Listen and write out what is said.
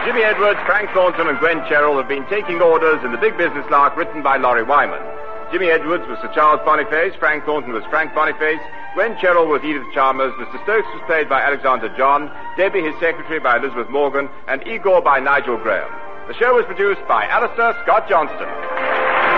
Jimmy Edwards, Frank Thornton, and Gwen Cherryl have been taking orders in The Big Business Lark, written by Laurie Wyman. Jimmy Edwards was Sir Charles Boniface, Frank Thornton was Frank Boniface, Gwen Cherryl was Edith Chalmers, Mr. Stokes was played by Alexander John, Debbie, his secretary, by Elizabeth Morgan, and Igor by Nigel Graham. The show was produced by Alistair Scott Johnston.